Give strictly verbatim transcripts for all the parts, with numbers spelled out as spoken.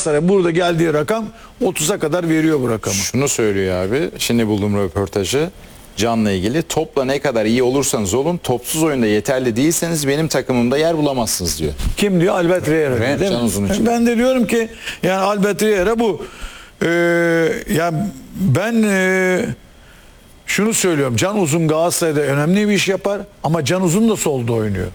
Galatasaray burada geldiği rakam otuza kadar veriyor bu rakamı. Şunu söylüyor abi. Şimdi buldum röportajı. Can'la ilgili. Topla ne kadar iyi olursanız olun, topsuz oyunda yeterli değilseniz benim takımımda yer bulamazsınız diyor. Kim diyor? Albert Riera. Riera, Değil mi? Can Uzun için. Ben de diyorum ki yani Albert Riera bu. Ee, yani ben e, şunu söylüyorum. Can Uzun Galatasaray'da önemli bir iş yapar ama Can Uzun da solda oynuyor.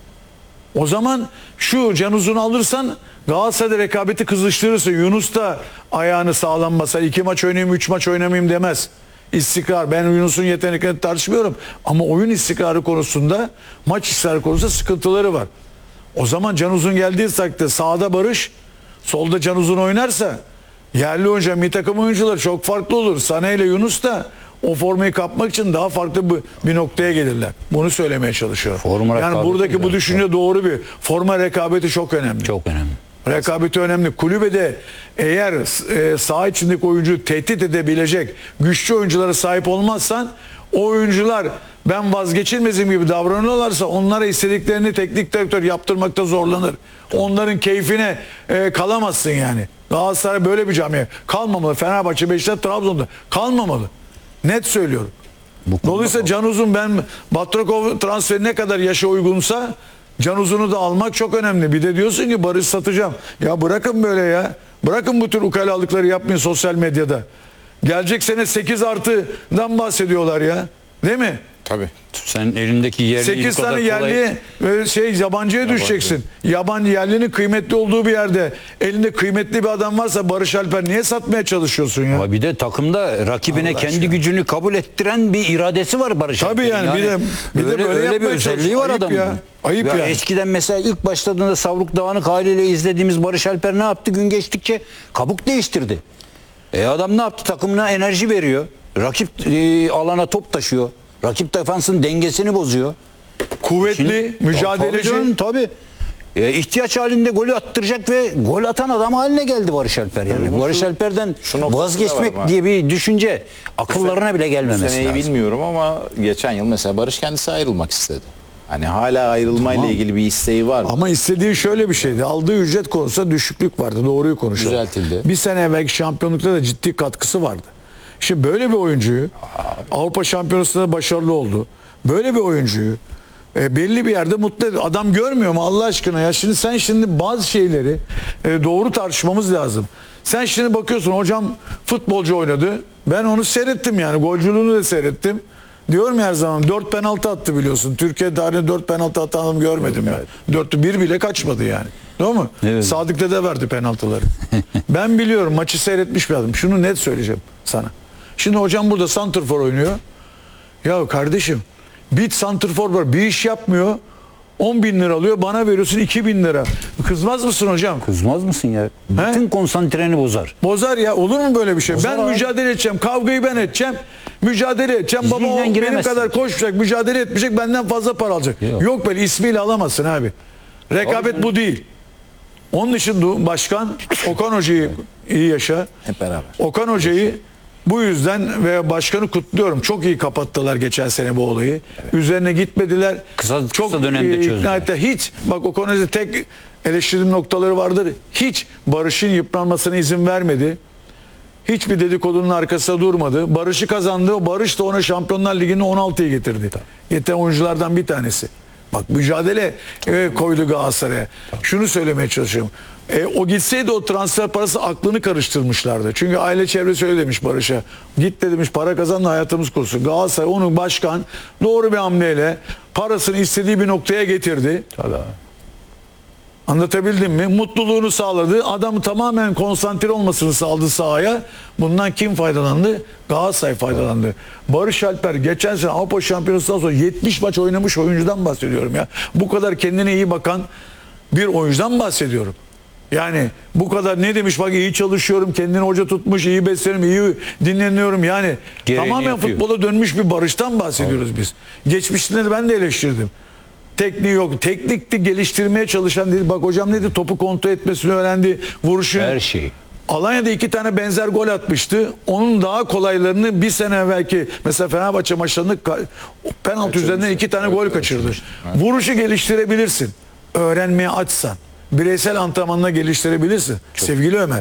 O zaman şu Can Uzun'u alırsan Galatasaray'da rekabeti kızıştırırsa, Yunus da ayağını sağlam basar. iki maç oynayayım, üç maç oynamayayım demez. İstikrar. Ben Yunus'un yeteneklerini tartışmıyorum. Ama oyun istikrarı konusunda, maç istikrarı konusunda sıkıntıları var. O zaman Can Uzun geldiği takdirde sağda Barış, solda Can Uzun oynarsa yerli oyuncu, milli takım oyuncuları çok farklı olur. Sané ile Yunus da o formayı kapmak için daha farklı bir, bir noktaya gelirler. Bunu söylemeye çalışıyorum. Forma yani rekabeti buradaki bu güzel. düşünce doğru bir. Forma rekabeti çok önemli. Çok önemli. Rekabeti önemli. Kulübede eğer e, saha içindeki oyuncu tehdit edebilecek güçlü oyunculara sahip olmazsan, o oyuncular ben vazgeçilmezim gibi davranıyorlarsa onlara istediklerini teknik direktör yaptırmakta zorlanır. Onların keyfine e, kalamazsın yani. Galatasaray böyle bir camia. Kalmamalı. Fenerbahçe, Beşiktaş, Trabzon'da kalmamalı. Net söylüyorum. Dolayısıyla Can Uzun, ben Batrakov transferi ne kadar yaşa uygunsa Can Uzun'u da almak çok önemli. Bir de diyorsun ki Barış satacağım. Ya bırakın böyle ya. Bırakın bu tür ukalalıkları yapmayın sosyal medyada. Gelecek sene sekiz artıdan bahsediyorlar ya. Değil mi? Tabii. Sen elindeki yerli sekiz tane yerli ve şey yabancıya düşeceksin. Yabancı yerlinin kıymetli olduğu bir yerde elinde kıymetli bir adam varsa Barış Alper niye satmaya çalışıyorsun ya? Ama bir de takımda rakibine Allah kendi aşkına. gücünü kabul ettiren bir iradesi var Barış Tabii Alper'in. yani, bir de- bir de öyle, böyle öyle bir yapmaya özelliği var çalışıyor. Ayıp adamın. ya. Ayıp Ya yani. Eskiden mesela ilk başladığında savruk dağınık haliyle izlediğimiz Barış Alper ne yaptı? Gün geçtikçe kabuk değiştirdi. E adam ne yaptı? Takımına enerji veriyor. Rakip e, alana top taşıyor. Rakip defansın dengesini bozuyor. Kuvvetli, Şimdi- mücadeleci. Tabii canım, tabii. E, ihtiyaç halinde golü attıracak ve gol atan adam haline geldi Barış Alper yani. Tabii bu Barış şu- Alper'den şu noktada vazgeçmek var ama. diye bir düşünce akıllarına bile Bu gelmemesi seneyi lazım. bilmiyorum ama geçen yıl mesela Barış kendisi ayrılmak istedi. Hani hala ayrılmayla Tamam. ilgili bir isteği var mı? Ama istediği şöyle bir şeydi. Aldığı ücret konusunda düşüklük vardı. Doğruyu konuşalım. Düzeltildi. Bir sene evvelki şampiyonlukta da ciddi katkısı vardı. Şimdi böyle bir oyuncuyu Avrupa Şampiyonası'nda başarılı oldu. Böyle bir oyuncuyu e, belli bir yerde mutlu ediyor. Adam görmüyor mu Allah aşkına ya? Şimdi sen şimdi bazı şeyleri e, doğru tartışmamız lazım. Sen şimdi bakıyorsun hocam futbolcu oynadı. Ben onu seyrettim yani. Golcülüğünü de seyrettim. Diyorum ya her zaman dört penaltı attı biliyorsun. Türkiye tarihinde dört penaltı atan adam görmedim ben. Dörtte bir bile kaçmadı yani. Değil mi? Evet. Sadık Dede verdi penaltıları. Ben biliyorum, maçı seyretmiş bir adam. Şunu net söyleyeceğim sana. Şimdi hocam burada santrfor oynuyor. Ya kardeşim bir santrfor var, bir iş yapmıyor. on bin lira alıyor, bana veriyorsun iki bin lira. Kızmaz mısın hocam? Kızmaz mısın ya? Bütün konsantreni bozar. Bozar ya, olur mu böyle bir şey? Bozar ben abi. mücadele edeceğim, kavgayı ben edeceğim. Mücadele edeceğim. Baba İzniyle o benim giremezsin. kadar koşmayacak, mücadele etmeyecek, benden fazla para alacak. Yok. Yok, böyle ismiyle alamazsın abi. Rekabet bu değil. Onun için de başkan Okan Hoca'yı iyi yaşa. Hep beraber. Okan Hoca'yı bu yüzden ve başkanı kutluyorum. Çok iyi kapattılar geçen sene bu olayı. Üzerine gitmediler. Kısa- kısa Çok dönemde e, ikna çözdüler. ettiler. Hiç bak Okan Hoca tek eleştirdiğim noktaları vardır. Hiç Barış'ın yıpranmasına izin vermedi. Hiçbir dedikodunun arkasında durmadı. Barış'ı kazandı. O Barış da ona Şampiyonlar Ligi'ni on altıya getirdi. Yeten oyunculardan bir tanesi. Bak mücadele e, koydu Galatasaray'a. Şunu söylemeye çalışıyorum. E, o gitseydi o transfer parası aklını karıştırmışlardı. Çünkü aile çevresi öyle demiş Barış'a. Git de demiş, para kazan da hayatımız kursun. Galatasaray onu başkan doğru bir hamleyle parasını istediği bir noktaya getirdi. Tabii. Anlatabildim mi? Mutluluğunu sağladı. Adamı tamamen konsantre olmasını sağladı sahaya. Bundan kim faydalandı? Galatasaray faydalandı. Barış Alper geçen sene Avrupa Şampiyonası'ndan sonra yetmiş maç oynamış oyuncudan bahsediyorum ya. Bu kadar kendine iyi bakan bir oyuncudan bahsediyorum. Yani bu kadar ne demiş, bak iyi çalışıyorum, kendini hoca tutmuş, iyi besleniyorum, iyi dinleniyorum. Yani Gereğini tamamen yapıyor. futbola dönmüş bir Barış'tan bahsediyoruz biz. Geçmişinde de ben de eleştirdim. Tekniği yok. Teknikti, geliştirmeye çalışan dedi. Bak hocam dedi, topu kontrol etmesini öğrendi. Vuruşu. Her şey. Alanya'da iki tane benzer gol atmıştı. Onun daha kolaylarını bir sene evvelki mesela Fenerbahçe maçlarında ka- penaltı üzerinden iki tane gol kaçırdı. Vuruşu geliştirebilirsin. Öğrenmeye açsan. Bireysel antrenmanla geliştirebilirsin. Sevgili Ömer.